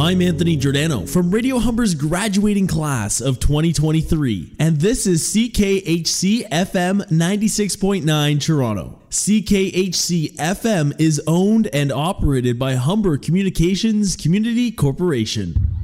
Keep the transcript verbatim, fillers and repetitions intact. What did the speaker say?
I'm Anthony Giordano from Radio Humber's graduating class of twenty twenty-three, and this is C K H C F M ninety-six point nine Toronto. C K H C F M is owned and operated by Humber Communications Community Corporation.